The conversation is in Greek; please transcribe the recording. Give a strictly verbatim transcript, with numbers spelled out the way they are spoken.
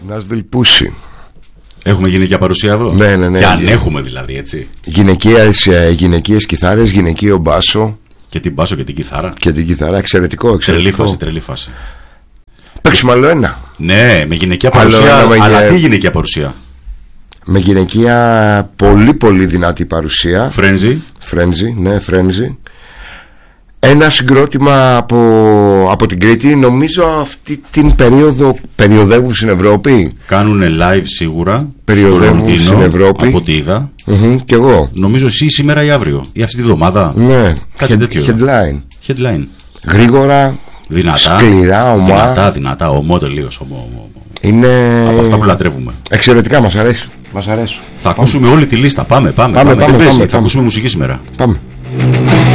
Nashville Pussy. Έχουμε γυναικεία παρουσία εδώ. Ναι, ναι, ναι. Και αν έχουμε δηλαδή, έτσι. Γυναικείες, γυναικείες κιθάρες, γυναικείο μπάσο. Και την μπάσο και την κιθάρα. Και την κιθάρα, εξαιρετικό, εξαιρετικό. Τρελή φάση, τρελή φάση. Παίξουμε άλλο ένα. Ναι, με γυναικεία παρουσία. Άλλο, αλλά με... τι γυναικεία παρουσία? Με γυναικεία πολύ πολύ δυνατή παρουσία. Frenzy. Frenzy, ναι, Frenzy. Ένα συγκρότημα από, από την Κρήτη. Νομίζω αυτή την περίοδο περιοδεύουν στην Ευρώπη. Κάνουν live σίγουρα. Περιοδεύουν στην Ευρώπη. Από ό,τι είδα. Mm-hmm, κι εγώ. Νομίζω εσύ σήμερα ή αύριο. Ή αυτή τη βδομάδα. Ναι, κάτι head, τέτοιο. Headline. Headline. Γρήγορα. Δυνατά. Σκληρά, ομά. Δυνατά, δυνατά. Ομό τελείως. Είναι... από αυτά που λατρεύουμε. Εξαιρετικά, μας αρέσει. Μας αρέσει. Θα πάμε. Ακούσουμε όλη τη λίστα. Πάμε, πάμε. Πάμε, πάμε, πάμε, πάμε, πάμε, πάμε. Θα ακούσουμε μουσική σήμερα. Πάμε.